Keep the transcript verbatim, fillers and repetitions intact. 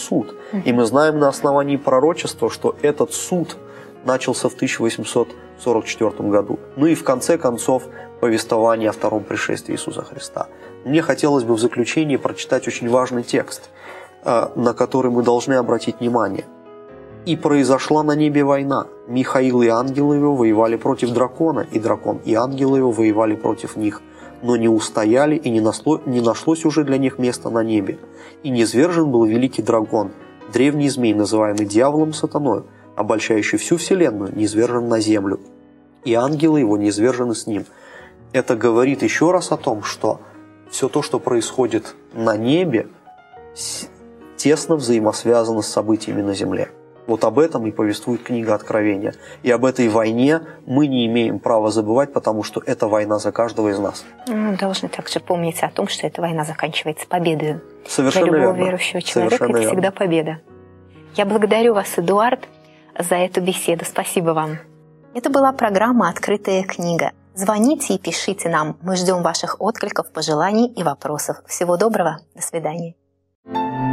суд. И мы знаем на основании пророчества, что этот суд начался в тысяча восемьсот сорок четвёртом году. Ну и в конце концов повествование о втором пришествии Иисуса Христа. Мне хотелось бы в заключении прочитать очень важный текст, на который мы должны обратить внимание. «И произошла на небе война. Михаил и ангелы его воевали против дракона, и дракон и ангелы его воевали против них. Но не устояли, и не, нашло, не нашлось уже для них места на небе. И низвержен был великий дракон, древний змей, называемый дьяволом сатаною, обольщающий всю вселенную, низвержен на землю. И ангелы его низвержены с ним». Это говорит еще раз о том, что все то, что происходит на небе, тесно взаимосвязано с событиями на земле. Вот об этом и повествует книга Откровения. И об этой войне мы не имеем права забывать, потому что это война за каждого из нас. Мы должны также помнить о том, что эта война заканчивается победой. Совершенно Для любого верно. верующего человека Совершенно это всегда верно. победа. Я благодарю вас, Эдуард, за эту беседу. Спасибо вам. Это была программа «Открытая книга». Звоните и пишите нам. Мы ждем ваших откликов, пожеланий и вопросов. Всего доброго. До свидания.